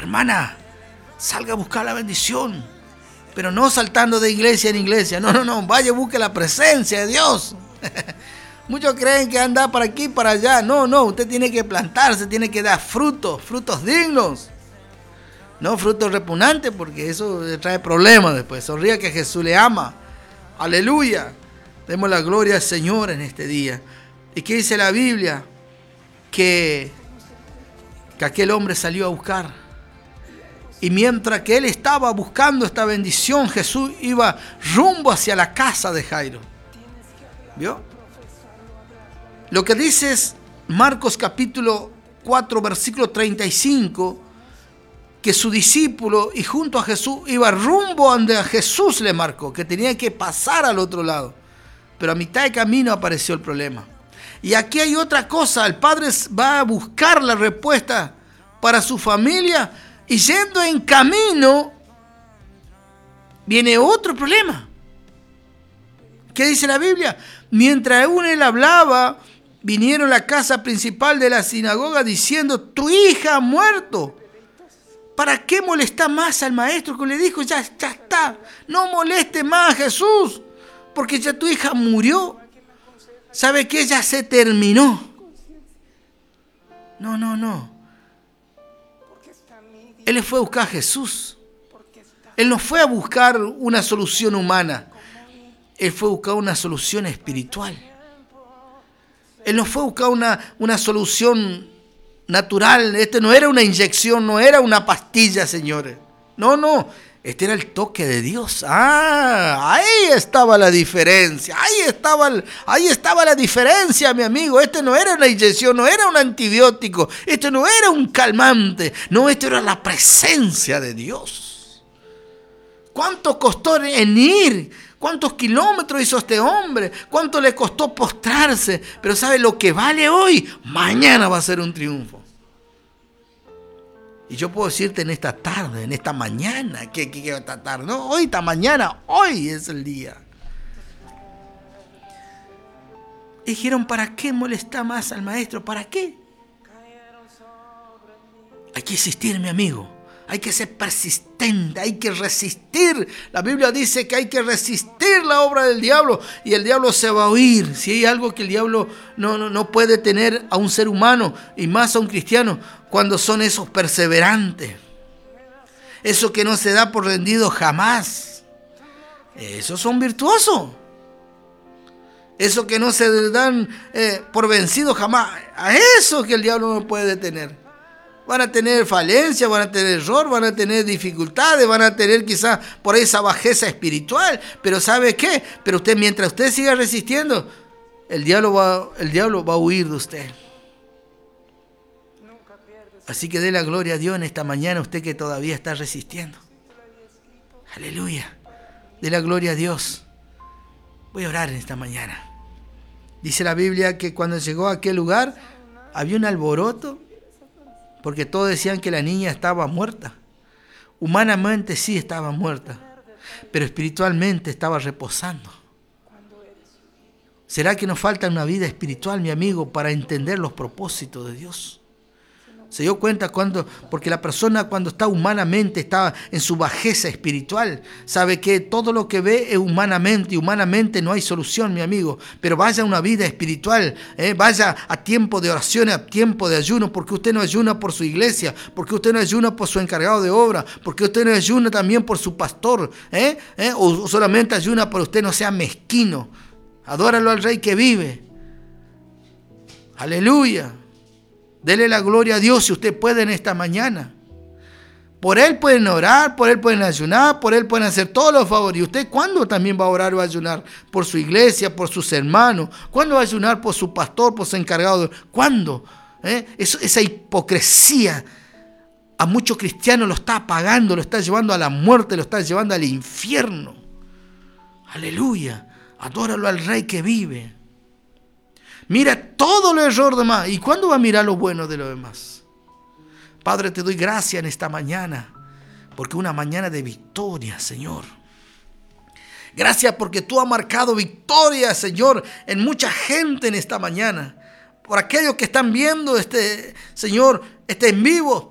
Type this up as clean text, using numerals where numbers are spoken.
Hermana, salga a buscar la bendición. Pero no saltando de iglesia en iglesia. No. Vaya, busque la presencia de Dios. Muchos creen que anda para aquí, para allá. No. Usted tiene que plantarse, tiene que dar frutos dignos. No frutos repugnantes, porque eso le trae problemas después. Sonría que Jesús le ama. Aleluya. Demos la gloria al Señor en este día. ¿Y qué dice la Biblia? Que aquel hombre salió a buscar. Y mientras que él estaba buscando esta bendición, Jesús iba rumbo hacia la casa de Jairo. ¿Vio? Lo que dice es Marcos capítulo 4, versículo 35, que su discípulo y junto a Jesús iba rumbo donde a Jesús le marcó, que tenía que pasar al otro lado. Pero a mitad de camino apareció el problema. Y aquí hay otra cosa, el padre va a buscar la respuesta para su familia y yendo en camino viene otro problema. ¿Qué dice la Biblia? Mientras aún él hablaba, vinieron a la casa principal de la sinagoga diciendo: tu hija ha muerto. ¿Para qué molesta más al maestro que le dijo? Ya está, no moleste más a Jesús, porque ya tu hija murió. ¿Sabe qué? Ya se terminó. No. Él fue a buscar a Jesús. Él no fue a buscar una solución humana. Él fue a buscar una solución espiritual. Él no fue a buscar una solución natural. Este no era una inyección, no era una pastilla, señores. No. Este era el toque de Dios. Ahí estaba la diferencia. Ahí estaba la diferencia, mi amigo. Este no era una inyección, no era un antibiótico. Este no era un calmante. No, esto era la presencia de Dios. ¿Cuánto costó en ir? ¿Cuántos kilómetros hizo este hombre? ¿Cuánto le costó postrarse? Pero ¿sabe lo que vale hoy? Mañana va a ser un triunfo. Y yo puedo decirte en esta tarde, en esta mañana, que esta tarde, no, hoy, esta mañana, hoy es el día. Dijeron: ¿para qué molesta más al maestro? ¿Para qué? Hay que insistir, mi amigo. Hay que ser persistente, hay que resistir. La Biblia dice que hay que resistir la obra del diablo y el diablo se va a huir. Si hay algo que el diablo no puede tener a un ser humano y más a un cristiano, cuando son esos perseverantes, esos que no se da por rendido jamás, esos son virtuosos, esos que no se dan por vencidos jamás, a esos que el diablo no puede detener. Van a tener falencia, van a tener error, van a tener dificultades, van a tener quizás por ahí esa bajeza espiritual. Pero ¿sabe qué? Pero usted, mientras usted siga resistiendo, el diablo va a huir de usted. Así que dé la gloria a Dios en esta mañana, usted que todavía está resistiendo. Aleluya. Dé la gloria a Dios. Voy a orar en esta mañana. Dice la Biblia que cuando llegó a aquel lugar había un alboroto, porque todos decían que la niña estaba muerta. Humanamente sí estaba muerta, pero espiritualmente estaba reposando. ¿Será que nos falta una vida espiritual, mi amigo, para entender los propósitos de Dios? Se dio cuenta porque la persona cuando está humanamente, está en su bajeza espiritual, sabe que todo lo que ve es humanamente, y humanamente no hay solución, mi amigo. Pero vaya a una vida espiritual, vaya a tiempo de oración, a tiempo de ayuno, porque usted no ayuna por su iglesia, porque usted no ayuna por su encargado de obra, porque usted no ayuna también por su pastor, o solamente ayuna por usted, no sea mezquino. Adóralo al Rey que vive. Aleluya. Dele la gloria a Dios si usted puede en esta mañana. Por Él pueden orar, por Él pueden ayunar, por Él pueden hacer todos los favores. ¿Y usted cuándo también va a orar o a ayunar? Por su iglesia, por sus hermanos. ¿Cuándo va a ayunar por su pastor, por su encargado? ¿Cuándo? Esa hipocresía a muchos cristianos lo está apagando, lo está llevando a la muerte, lo está llevando al infierno. Aleluya. Adóralo al Rey que vive. Mira todo lo error demás. ¿Y cuándo va a mirar lo bueno de los demás? Padre, te doy gracias en esta mañana, porque una mañana de victoria, Señor. Gracias porque tú has marcado victoria, Señor, en mucha gente en esta mañana. Por aquellos que están viendo Señor, en vivo,